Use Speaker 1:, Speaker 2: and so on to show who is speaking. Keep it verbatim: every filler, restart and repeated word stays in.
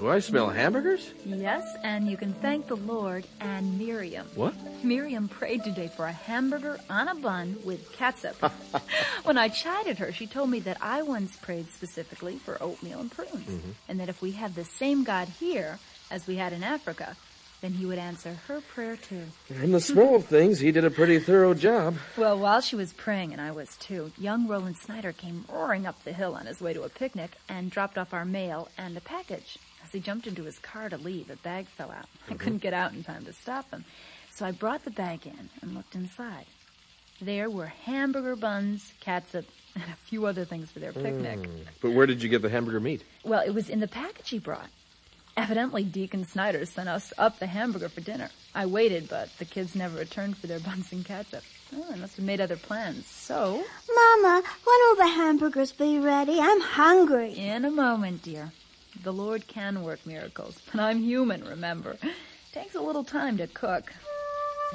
Speaker 1: Do I smell hamburgers?
Speaker 2: Yes, and you can thank the Lord and Miriam.
Speaker 1: What?
Speaker 2: Miriam prayed today for a hamburger on a bun with catsup. When I chided her, she told me that I once prayed specifically for oatmeal and prunes, mm-hmm. and that if we had the same God here as we had in Africa, then he would answer her prayer too.
Speaker 1: From the small things, he did a pretty thorough job.
Speaker 2: Well, while she was praying, and I was too, young Roland Snyder came roaring up the hill on his way to a picnic and dropped off our mail and a package. As he jumped into his car to leave, a bag fell out. I mm-hmm. couldn't get out in time to stop him, so I brought the bag in and looked inside. There were hamburger buns, catsup, and a few other things for their picnic.
Speaker 1: Mm. But where did you get the hamburger meat?
Speaker 2: Well, it was in the package he brought. Evidently, Deacon Snyder sent us up the hamburger for dinner. I waited, but the kids never returned for their buns and catsup. Oh, I must have made other plans. So...
Speaker 3: Mama, when will the hamburgers be ready? I'm hungry.
Speaker 2: In a moment, dear. The Lord can work miracles, but I'm human, remember. Takes a little time to cook.